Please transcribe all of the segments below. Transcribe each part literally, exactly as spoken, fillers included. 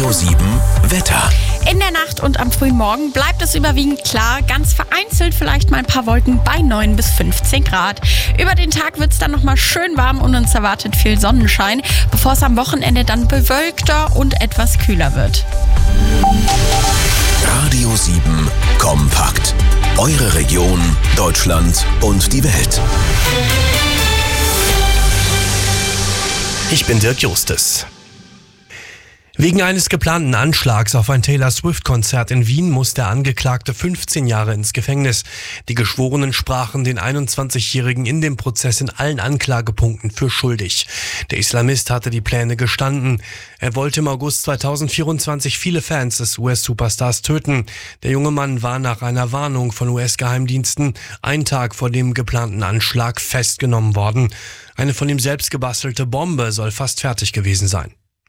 Radio sieben Wetter. In der Nacht und am frühen Morgen bleibt es überwiegend klar, ganz vereinzelt vielleicht mal ein paar Wolken bei neun bis fünfzehn Grad. Über den Tag wird es dann nochmal schön warm und uns erwartet viel Sonnenschein, bevor es am Wochenende dann bewölkter und etwas kühler wird. Radio sieben kompakt. Eure Region, Deutschland und die Welt. Ich bin Dirk Justus. Wegen eines geplanten Anschlags auf ein Taylor Swift-Konzert in Wien muss der Angeklagte fünfzehn Jahre ins Gefängnis. Die Geschworenen sprachen den einundzwanzigjährigen in dem Prozess in allen Anklagepunkten für schuldig. Der Islamist hatte die Pläne gestanden. Er wollte im August zweitausendvierundzwanzig viele Fans des U S-Superstars töten. Der junge Mann war nach einer Warnung von U S-Geheimdiensten einen Tag vor dem geplanten Anschlag festgenommen worden. Eine von ihm selbst gebastelte Bombe soll fast fertig gewesen sein.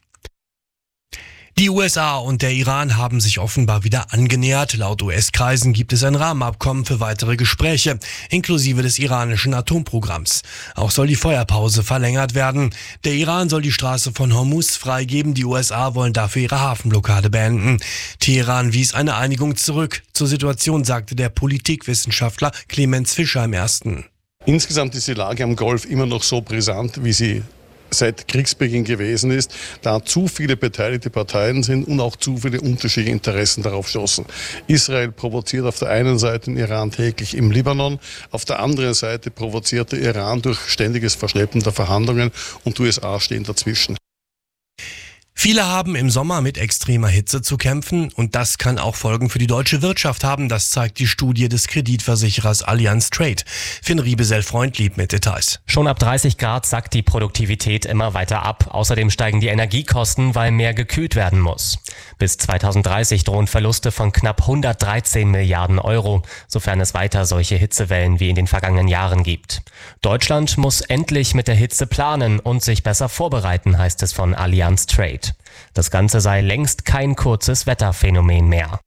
Die U S A und der Iran haben sich offenbar wieder angenähert. Laut U S-Kreisen gibt es ein Rahmenabkommen für weitere Gespräche, inklusive des iranischen Atomprogramms. Auch soll die Feuerpause verlängert werden. Der Iran soll die Straße von Hormuz freigeben. Die U S A wollen dafür ihre Hafenblockade beenden. Teheran wies eine Einigung zurück. Zur Situation sagte der Politikwissenschaftler Clemens Fischer im Ersten. Insgesamt ist die Lage am Golf immer noch so brisant, wie sie seit Kriegsbeginn gewesen ist, da zu viele beteiligte Parteien sind und auch zu viele unterschiedliche Interessen darauf stoßen. Israel provoziert auf der einen Seite den Iran täglich im Libanon, auf der anderen Seite provoziert der Iran durch ständiges Verschleppen der Verhandlungen und die U S A stehen dazwischen. Viele haben im Sommer mit extremer Hitze zu kämpfen und das kann auch Folgen für die deutsche Wirtschaft haben. Das zeigt die Studie des Kreditversicherers Allianz Trade. Finn Riebesell-Freundlieb mit Details. Schon ab dreißig Grad sackt die Produktivität immer weiter ab. Außerdem steigen die Energiekosten, weil mehr gekühlt werden muss. Bis zweitausenddreißig drohen Verluste von knapp hundertdreizehn Milliarden Euro, sofern es weiter solche Hitzewellen wie in den vergangenen Jahren gibt. Deutschland muss endlich mit der Hitze planen und sich besser vorbereiten, heißt es von Allianz Trade. Das Ganze sei längst kein kurzes Wetterphänomen mehr.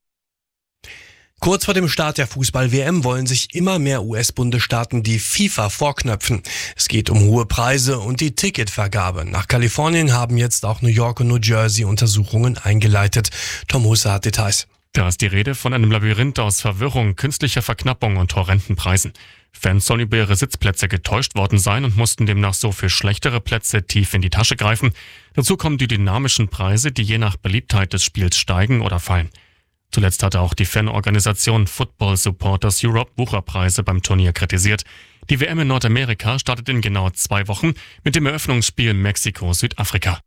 Kurz vor dem Start der Fußball-W M wollen sich immer mehr U S-Bundesstaaten die FIFA vorknöpfen. Es geht um hohe Preise und die Ticketvergabe. Nach Kalifornien haben jetzt auch New York und New Jersey Untersuchungen eingeleitet. Tom Husse hat Details. Da ist die Rede von einem Labyrinth aus Verwirrung, künstlicher Verknappung und horrenden Preisen. Fans sollen über ihre Sitzplätze getäuscht worden sein und mussten demnach so für schlechtere Plätze tief in die Tasche greifen. Dazu kommen die dynamischen Preise, die je nach Beliebtheit des Spiels steigen oder fallen. Zuletzt hatte auch die Fanorganisation Football Supporters Europe Wucherpreise beim Turnier kritisiert. Die W M in Nordamerika startet in genau zwei Wochen mit dem Eröffnungsspiel Mexiko-Südafrika.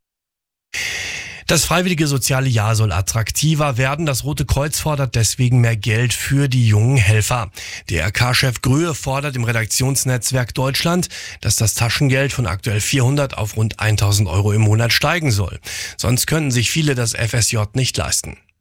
Das freiwillige soziale Jahr soll attraktiver werden. Das Rote Kreuz fordert deswegen mehr Geld für die jungen Helfer. D R K-Chef Gröhe fordert im Redaktionsnetzwerk Deutschland, dass das Taschengeld von aktuell vierhundert auf rund tausend Euro im Monat steigen soll. Sonst könnten sich viele das F S J nicht leisten.